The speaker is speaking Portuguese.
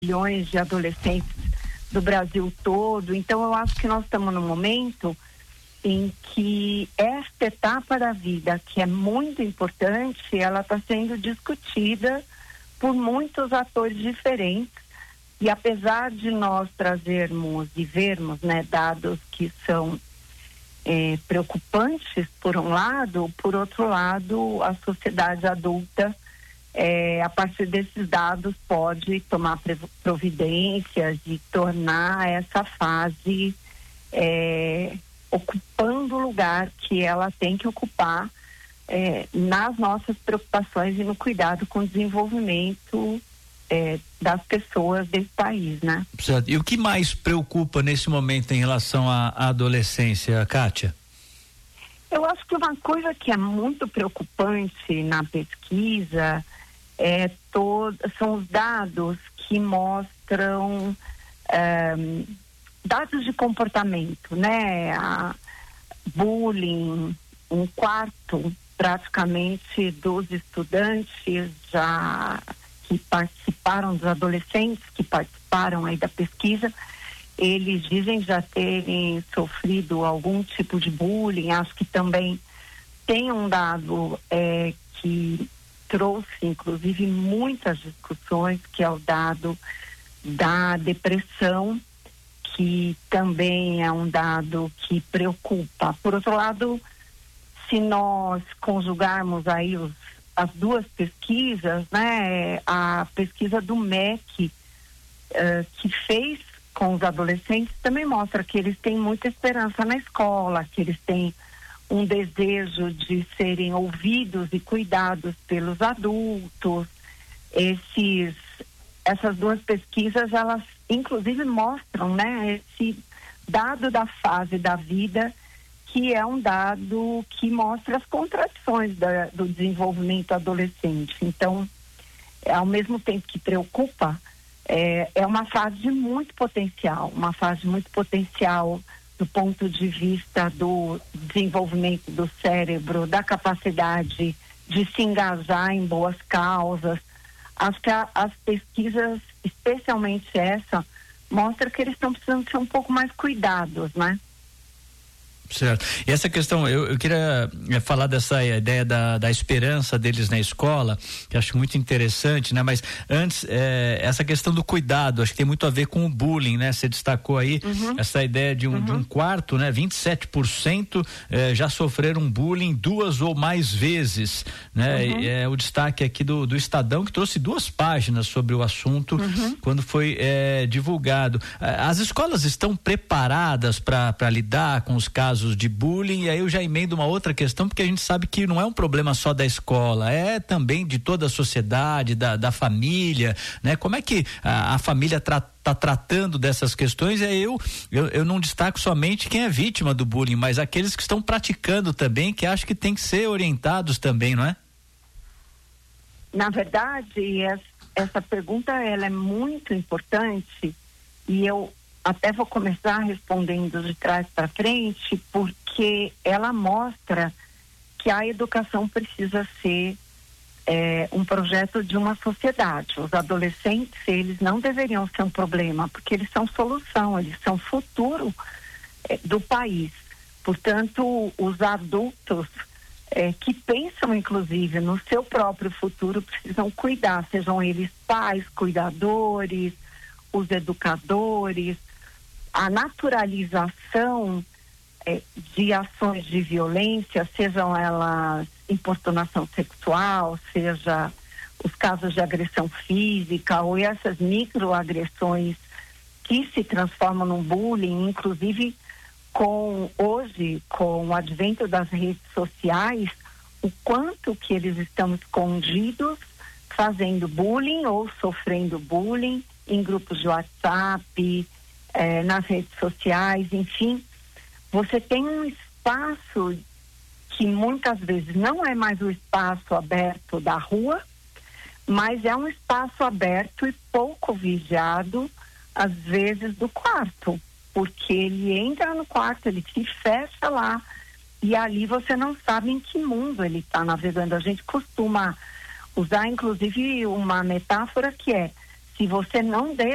milhões de adolescentes do Brasil todo. Então eu acho que nós estamos num momento em que esta etapa da vida, que é muito importante, ela está sendo discutida por muitos atores diferentes. E apesar de nós trazermos e vermos, né, dados que são preocupantes por um lado, por outro lado, a sociedade adulta, a partir desses dados, pode tomar providências e tornar essa fase ocupando o lugar que ela tem que ocupar nas nossas preocupações e no cuidado com o desenvolvimento das pessoas desse país, né? Certo. E o que mais preocupa nesse momento em relação à adolescência, Kátia? Eu acho que uma coisa que é muito preocupante na pesquisa são os dados que mostram dados de comportamento, né? Bullying, 1/4 praticamente dos estudantes que participaram, dos adolescentes que participaram aí da pesquisa, eles dizem já terem sofrido algum tipo de bullying. Acho que também tem um dado que trouxe, inclusive, muitas discussões, que é o dado da depressão, que também é um dado que preocupa. Por outro lado, se nós conjugarmos aí as duas pesquisas, né, a pesquisa do MEC, que fez com os adolescentes, também mostra que eles têm muita esperança na escola, que eles têm um desejo de serem ouvidos e cuidados pelos adultos. Essas duas pesquisas, elas inclusive mostram, né, esse dado da fase da vida, que é um dado que mostra as contradições do desenvolvimento adolescente. Então, ao mesmo tempo que preocupa, é uma fase de muito potencial, do ponto de vista do desenvolvimento do cérebro, da capacidade de se engajar em boas causas. Acho que as pesquisas, especialmente essa, mostram que eles estão precisando ser um pouco mais cuidados, né? Certo. E essa questão, eu queria falar dessa ideia da esperança deles na escola, que acho muito interessante, né? Mas antes, essa questão do cuidado, acho que tem muito a ver com o bullying, né? Você destacou aí essa ideia de um quarto, né? 27% já sofreram bullying 2 ou mais vezes, né? O destaque aqui do Estadão, que trouxe 2 páginas sobre o assunto quando foi divulgado. As escolas estão preparadas para lidar com os casos de bullying? E aí eu já emendo uma outra questão, porque a gente sabe que não é um problema só da escola, é também de toda a sociedade, da família, né? Como é que a família tá tratando dessas questões? Eu não destaco somente quem é vítima do bullying, mas aqueles que estão praticando também, que acho que tem que ser orientados também, não é? Na verdade, essa pergunta, ela é muito importante, e eu até vou começar respondendo de trás para frente, porque ela mostra que a educação precisa ser um projeto de uma sociedade. Os adolescentes, eles não deveriam ser um problema, porque eles são solução, eles são futuro do país. Portanto, os adultos que pensam, inclusive, no seu próprio futuro, precisam cuidar, sejam eles pais, cuidadores, os educadores. A naturalização de ações de violência, sejam elas importunação sexual, seja os casos de agressão física ou essas microagressões que se transformam num bullying, inclusive hoje, com o advento das redes sociais, o quanto que eles estão escondidos fazendo bullying ou sofrendo bullying em grupos de WhatsApp, nas redes sociais, enfim. Você tem um espaço que muitas vezes não é mais o espaço aberto da rua, mas é um espaço aberto e pouco vigiado, às vezes, do quarto, porque ele entra no quarto, ele se fecha lá, e ali você não sabe em que mundo ele está navegando. A gente costuma usar, inclusive, uma metáfora que se você não der